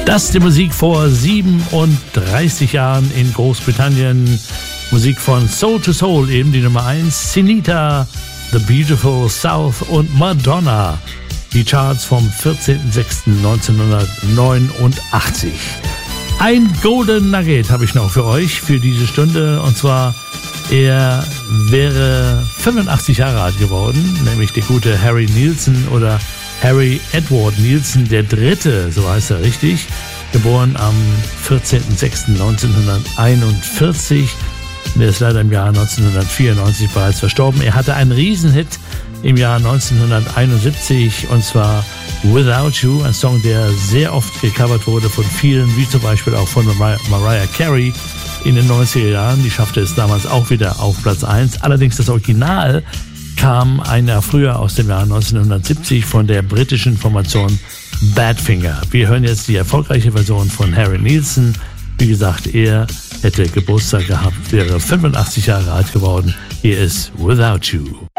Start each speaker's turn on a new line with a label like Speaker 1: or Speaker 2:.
Speaker 1: Das ist die Musik vor 37 Jahren in Großbritannien. Musik von Soul to Soul, eben die Nummer 1. Sinita, The Beautiful South und Madonna. Die Charts vom 14.06.1989. Ein Golden Nugget habe ich noch für euch für diese Stunde. Und zwar, er wäre 85 Jahre alt geworden, nämlich der gute Harry Nilsson oder Harry Edward Nilsson der Dritte, so heißt er richtig. Geboren am 14.06.1941. Der ist leider im Jahr 1994 bereits verstorben. Er hatte einen Riesenhit im Jahr 1971 und zwar Without You, ein Song, der sehr oft gecovert wurde von vielen, wie zum Beispiel auch von Mariah Carey in den 90er Jahren. Die schaffte es damals auch wieder auf Platz 1. Allerdings das Original kam ein Jahr früher aus dem Jahr 1970 von der britischen Formation Badfinger. Wir hören jetzt die erfolgreiche Version von Harry Nilsson. Wie gesagt, er hätte Geburtstag gehabt, wäre 85 Jahre alt geworden. Hier ist Without You.